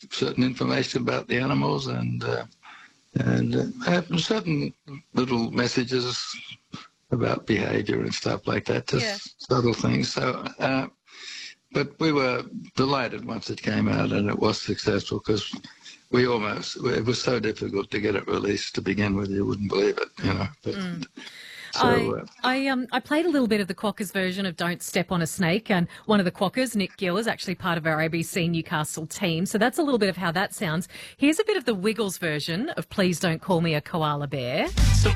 certain information about the animals and certain little messages about behaviour and stuff like that, just subtle things. So, but we were delighted once it came out and it was successful because it was so difficult to get it released to begin with, you wouldn't believe it, you know. But, I played a little bit of the Quokkas version of Don't Step on a Snake, and one of the Quokkas, Nick Gill, is actually part of our ABC Newcastle team, so that's a little bit of how that sounds. Here's a bit of the Wiggles version of Please Don't Call Me a Koala Bear.